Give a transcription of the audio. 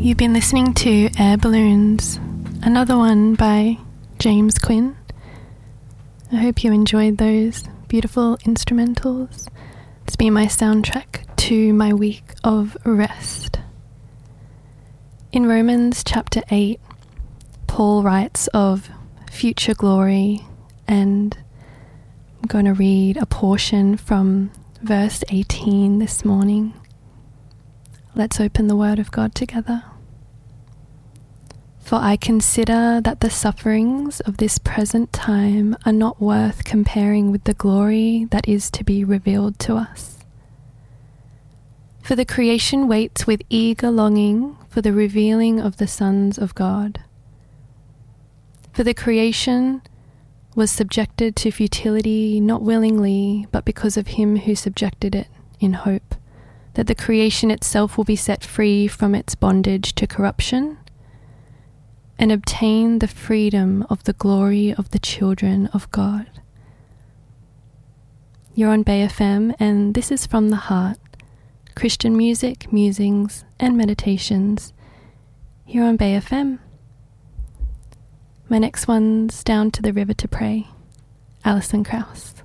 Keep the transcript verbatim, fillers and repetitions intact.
You've been listening to Air Balloons, another one by James Quinn. I hope you enjoyed those beautiful instrumentals. It's been my soundtrack to my week of rest. In Romans chapter eight, Paul writes of future glory, and I'm going to read a portion from verse eighteen this morning. Let's open the Word of God together. For I consider that the sufferings of this present time are not worth comparing with the glory that is to be revealed to us. For the creation waits with eager longing for the revealing of the sons of God. For the creation was subjected to futility not willingly, but because of him who subjected it, in hope that the creation itself will be set free from its bondage to corruption and obtain the freedom of the glory of the children of God. You're on Bay F M, and this is From the Heart, Christian music, musings, and meditations here on Bay F M. My next one's Down to the River to Pray, Alison Krauss.